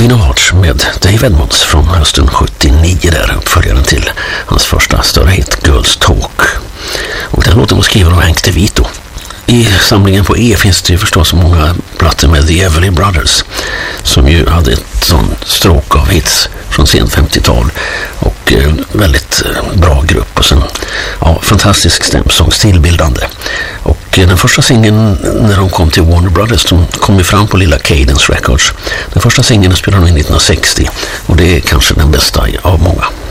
Queen of Hearts med Dave Edmunds från hösten 79 där, uppföljaren till hans första större hit Girls Talk. Och den låten var skriven av Hank DeVito. I samlingen på E finns det ju förstås många plattor med The Everly Brothers som ju hade ett sån stråk av hits från sen 50-tal och väldigt bra grupp och sen fantastisk stämsång, stilbildande. Och den första singeln när de kom till Warner Brothers, de kom ju fram på lilla Cadence Records. Den första singeln spelade de in 1960 och det är kanske den bästa av många.